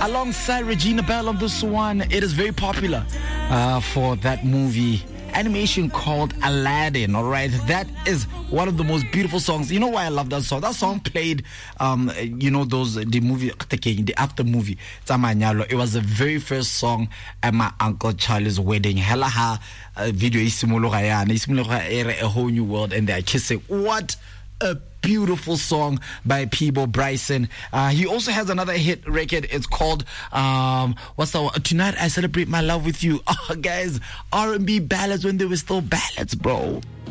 alongside Regina Bell on this one. It is very popular for that movie animation called Aladdin. All right, that is one of the most beautiful songs. You know why I love that song? That song played the movie, the after movie Tamanyalo. It was the very first song at my Uncle Charlie's wedding. Hella ha video is a whole new world, and they're kissing. What a beautiful song by Peebo Bryson. He also has another hit record. It's called what's that one? Tonight I Celebrate My Love With You. Oh, guys, R&B ballads when they were still ballads, bro.